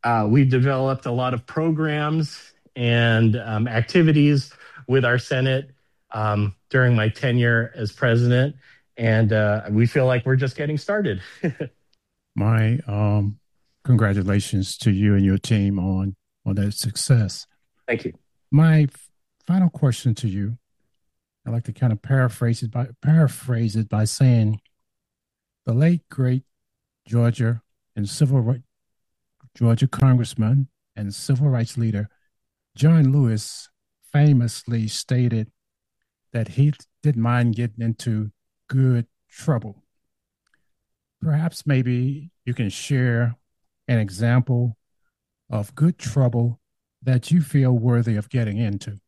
We developed a lot of programs and activities with our Senate during my tenure as president, and we feel like we're just getting started. My congratulations to you and your team on that success. Thank you. My final question to you, I'd like to kind of paraphrase it by saying the late great Georgia and civil right, Georgia congressman and civil rights leader John Lewis famously stated that he didn't mind getting into good trouble. Perhaps maybe you can share an example of good trouble that you feel worthy of getting into.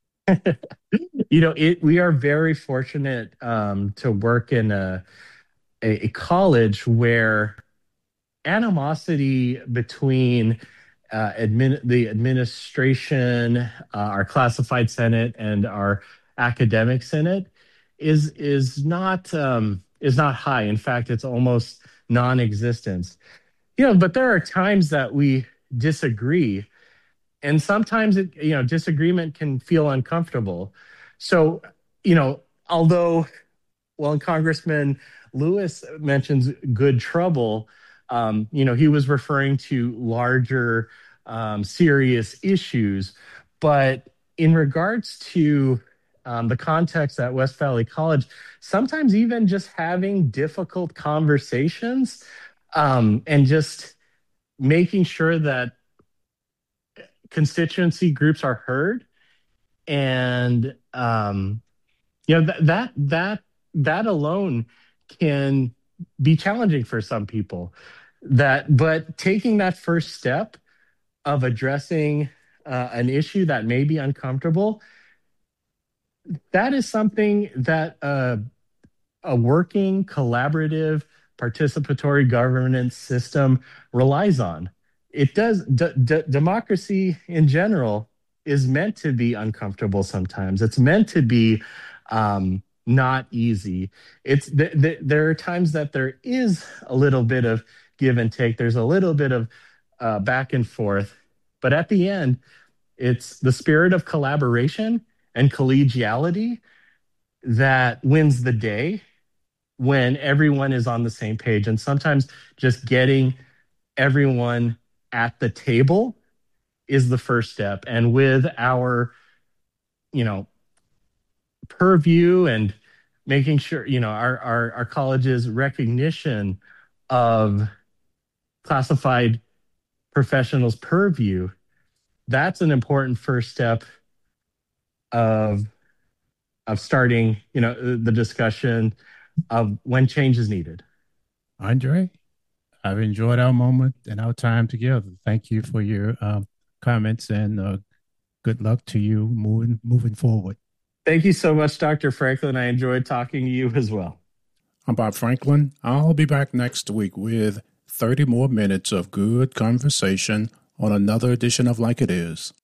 We are very fortunate to work in a college where animosity between the administration, our classified senate, and our academic senate is not high. In fact, it's almost non-existent. But there are times that we disagree, and sometimes disagreement can feel uncomfortable. So, although when Congressman Lewis mentions good trouble, he was referring to larger, serious issues. But in regards to the context at West Valley College, sometimes even just having difficult conversations and just making sure that constituency groups are heard and that alone can be challenging for some people. But taking that first step of addressing an issue that may be uncomfortable, that is something that a working, collaborative, participatory governance system relies on. It does. Democracy in general is meant to be uncomfortable sometimes. It's meant to be not easy. There are times that there is a little bit of give and take. There's a little bit of back and forth, but at the end, it's the spirit of collaboration and collegiality that wins the day when everyone is on the same page. And sometimes just getting everyone at the table is the first step. And with our, you know, purview and making sure, our college's recognition of classified professionals' purview, that's an important first step of starting, the discussion of when change is needed. Andre, I've enjoyed our moment and our time together. Thank you for your comments and good luck to you moving forward. Thank you so much, Dr. Franklin. I enjoyed talking to you as well. I'm Bob Franklin. I'll be back next week with 30 more minutes of good conversation on another edition of Like It Is.